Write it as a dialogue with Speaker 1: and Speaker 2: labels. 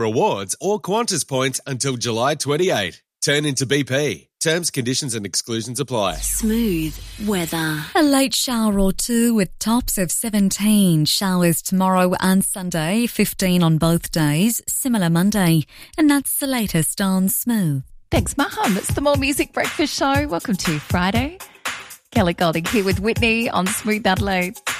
Speaker 1: rewards or Qantas points until July 28. Turn into BP. Terms, conditions and exclusions apply.
Speaker 2: Smooth weather.
Speaker 3: A late shower or two with tops of 17. Showers tomorrow and Sunday, 15 on both days. Similar Monday. And that's the latest on Smooth.
Speaker 4: Thanks, Maham. It's the More Music Breakfast Show. Welcome to Friday. Kelly Golding here with Whitney on Smooth Adelaide.